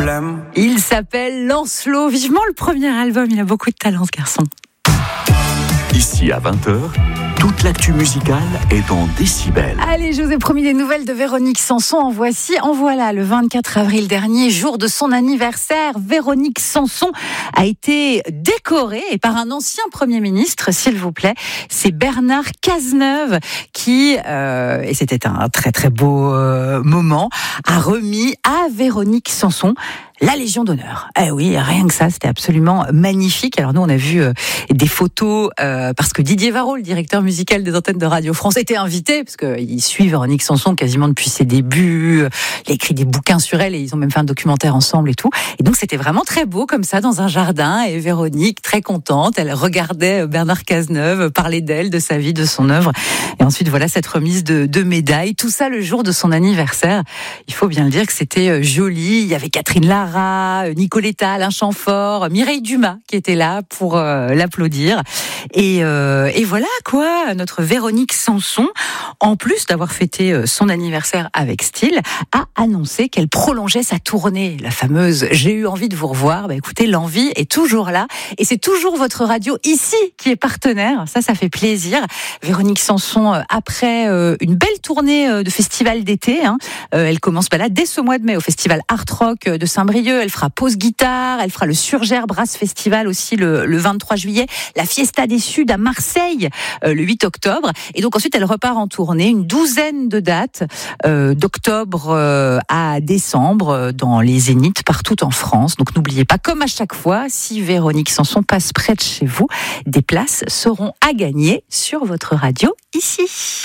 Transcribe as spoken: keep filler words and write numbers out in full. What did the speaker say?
flemme. Il s'appelle Lancelot. Vivement le premier album, il a beaucoup de talent ce garçon. Ici à vingt heures, toute l'actu musicale est dans Décibel. Allez, je vous ai promis des nouvelles de Véronique Sanson. En voici, en voilà. Le vingt-quatre avril dernier, jour de son anniversaire, Véronique Sanson a été décorée et par un ancien Premier ministre, s'il vous plaît. C'est Bernard Cazeneuve qui, euh, et c'était un très très beau euh, moment, a remis à Véronique Sanson la Légion d'honneur. Eh oui, rien que ça, c'était absolument magnifique. Alors nous, on a vu euh, des photos euh, parce que Didier Varro, le directeur musical des antennes de Radio France, était invité parce qu'il suit Véronique Sanson quasiment depuis ses débuts. Il a écrit des bouquins sur elle et ils ont même fait un documentaire ensemble et tout. Et donc c'était vraiment très beau comme ça dans un jardin. Et Véronique, très contente, elle regardait Bernard Cazeneuve parler d'elle, de sa vie, de son œuvre. Et ensuite voilà cette remise de, de médailles. Tout ça le jour de son anniversaire. Il faut bien le dire que c'était joli. Il y avait Catherine Lara, Nicoletta, Alain Chamfort, Mireille Dumas qui était là pour euh, l'applaudir. Et, euh, et voilà quoi, notre Véronique Sanson, en plus d'avoir fêté son anniversaire avec style, a annoncé qu'elle prolongeait sa tournée, la fameuse « J'ai eu envie de vous revoir ». Bah, écoutez, l'envie est toujours là et c'est toujours votre radio ici qui est partenaire. Ça, ça fait plaisir. Véronique Sanson, après euh, une belle tournée de festival d'été, hein, euh, elle commence bah, là dès ce mois de mai au festival Art Rock de Saint-Brieuc. Elle fera pause guitare, elle fera le Surgère Brass Festival aussi le, le vingt-trois juillet, la Fiesta des Suds à Marseille euh, le huit octobre. Et donc ensuite, elle repart en tournée, une douzaine de dates euh, d'octobre euh, à décembre euh, dans les zéniths partout en France. Donc n'oubliez pas, comme à chaque fois, si Véronique Sanson passe près de chez vous, des places seront à gagner sur votre radio ici.